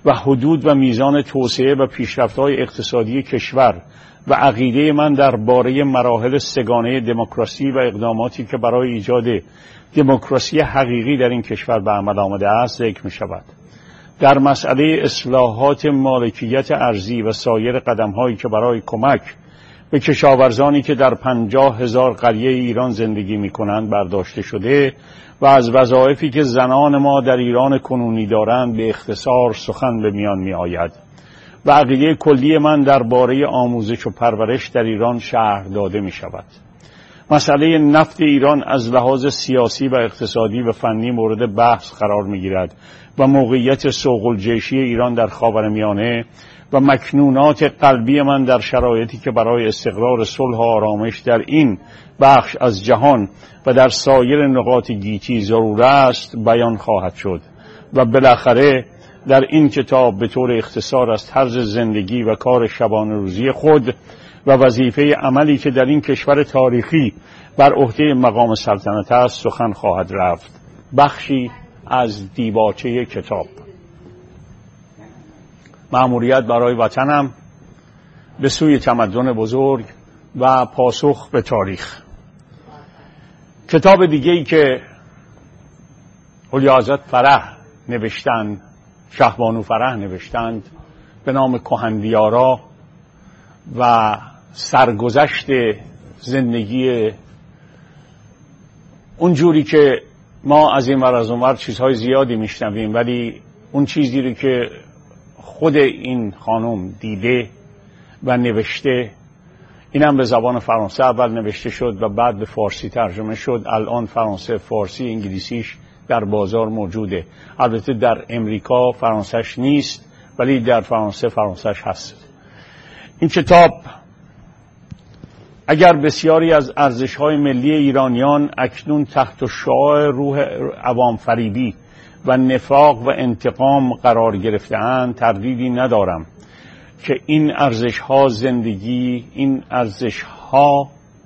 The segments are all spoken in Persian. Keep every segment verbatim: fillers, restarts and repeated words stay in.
و حدود و میزان توسعه و پیشرفت‌های اقتصادی کشور و عقیده من درباره مراحل سگانه دموکراسی و اقداماتی که برای ایجاد دموکراسی حقیقی در این کشور به عمل آمده است ذکر می شود. در مسئله اصلاحات مالکیت ارضی و سایر قدم‌هایی که برای کمک به کشاورزانی که در پنجاه هزار قریه ایران زندگی می کنند برداشته شده و از وظایفی که زنان ما در ایران کنونی دارند به اختصار سخن به میان می آید و عقیده کلی من درباره آموزش و پرورش در ایران شرح داده می شود. مسئله نفت ایران از لحاظ سیاسی و اقتصادی و فنی مورد بحث قرار می گیرد و موقعیت سوق الجیشی ایران در خاورمیانه و مکنونات قلبی من در شرایطی که برای استقرار صلح و آرامش در این بخش از جهان و در سایر نقاط گیتی ضرور است بیان خواهد شد و بالاخره در این کتاب به طور اختصار از طرز زندگی و کار شبانه روزی خود و وظیفه عملی که در این کشور تاریخی بر عهده مقام سلطنت است سخن خواهد رفت. بخشی از دیباچه کتاب: مأموریت برای وطنم، به سوی تمدن بزرگ و پاسخ به تاریخ. کتاب دیگه‌ای که اولیا حضرت فرح نوشتند، شهبانو فرح نوشتند، به نام کهندیارا و سرگذشت زندگی اونجوری که ما از این ور از اون ور چیزهای زیادی میشنویم، ولی اون چیزی رو که خود این خانم دیده و نوشته، اینم به زبان فرانسه اول نوشته شد و بعد به فارسی ترجمه شد. الان فرانسه، فارسی، انگلیسیش در بازار موجوده. البته در امریکا فرانسهش نیست، ولی در فرانسه فرانسهش هست. این کتاب اگر بسیاری از ارزش‌های ملی ایرانیان اکنون تحت شعاع روح عوام فریبی و نفاق و انتقام قرار گرفته‌اند، تردیدی ندارم که این ارزش‌ها زندگی این ارزش‌ها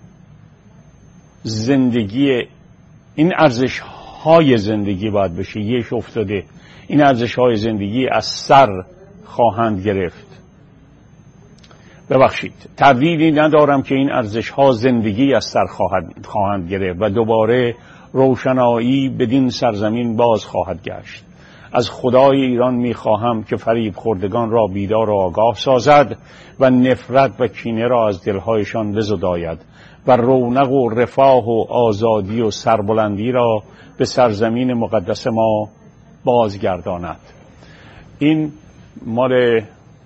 زندگی این ارزش‌های زندگی باید بشه یک افتاده. این ارزش‌های زندگی از سر خواهند گرفت. ببخشید، تردیدی ندارم که این ارزش‌ها زندگی از سر خواهند, خواهند گرفت و دوباره روشنایی بدین سرزمین باز خواهد گشت. از خدای ایران می‌خواهم که فریب خوردگان را بیدار و آگاه سازد و نفرت و کینه را از دل‌هایشان بزداید و رونق و رفاه و آزادی و سربلندی را به سرزمین مقدس ما بازگرداند. این مال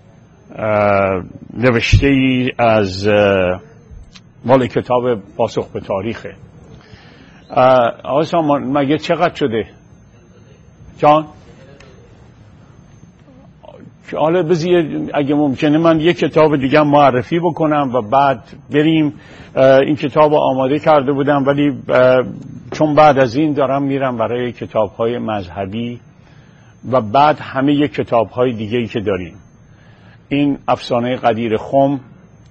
نوشته ای از مال کتاب پاسخ به تاریخه. آقای سامان مگه چقدر شده؟ جان؟ حالا بذار اگه ممکنه من یک کتاب دیگه معرفی بکنم و بعد بریم. این کتاب آماده کرده بودم، ولی چون بعد از این دارم میرم برای کتاب‌های مذهبی و بعد همه یک کتاب‌های دیگه‌ای که داریم. این افسانه قدیر خم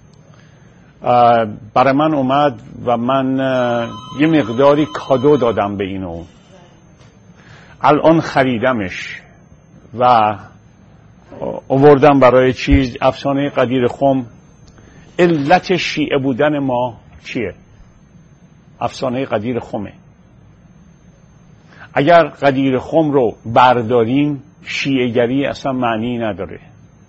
برای من اومد و من یه مقداری کادو دادم به اینو. الان خریدمش و آوردم برای چیز. افسانه قدیر خم، علت شیعه بودن ما چیه؟ افسانه قدیر خمه. اگر قدیر خم رو برداریم، شیعه‌گری اصلا معنی نداره.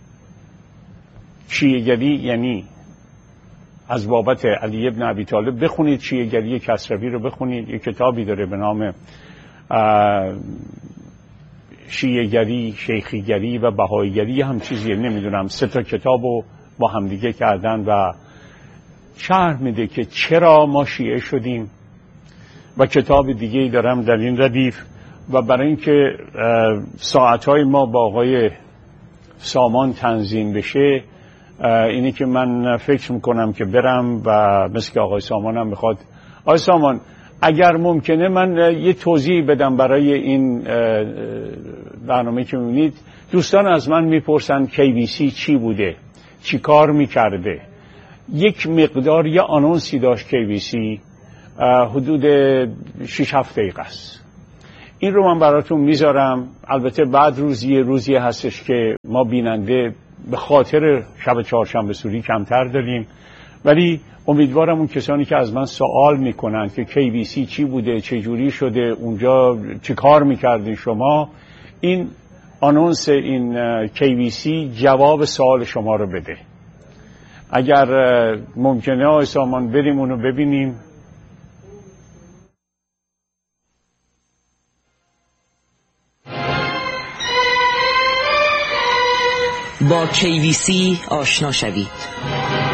شیعه‌گری یعنی از بابت علی ابن ابی طالب بخونید، شیعه‌گری کسروی رو بخونید. یک کتابی داره به نام شیعه‌گری، شیخیگری و بهاییگری، هم چیزیه نمیدونم. سه تا کتابو با همدیگه کردن و شرح میده که چرا ما شیعه شدیم. و کتاب دیگه‌ای دارم در این ردیف. و برای اینکه ساعتهای ما با آقای سامان تنظیم بشه، اینی که من فکر میکنم که برم و مثل که آقای سامان هم میخواد. آقای سامان اگر ممکنه من یه توضیح بدم برای این برنامه که میبینید. دوستان از من میپرسن کی بی سی چی بوده، چی کار میکرده. یک مقدار یه آنونسی داشت کی بی سی، حدود شش هفت دقیقه است. این رو من براتون میذارم. البته بعد روزی روزی هستش که ما بیننده به خاطر شب چهارشنبه سوری کمتر داریم، ولی امیدوارم اون کسانی که از من سوال میکنن که کی بی سی چی بوده، چه جوری شده، اونجا چه کار میکردین شما، این آنونس این کی بی سی جواب سوال شما رو بده. اگر ممکنه آقای سامان بریم اونو ببینیم. با کی بی سی آشنا شوید.